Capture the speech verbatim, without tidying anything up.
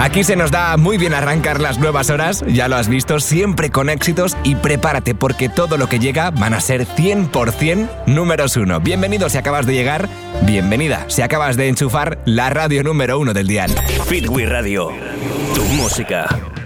Aquí se nos da muy bien arrancar las nuevas horas, ya lo has visto, siempre con éxitos, y prepárate porque todo lo que llega van a ser cien por ciento números uno. Bienvenido si acabas de llegar, bienvenida si acabas de enchufar la radio número uno del dial. Fitwi Radio, tu música.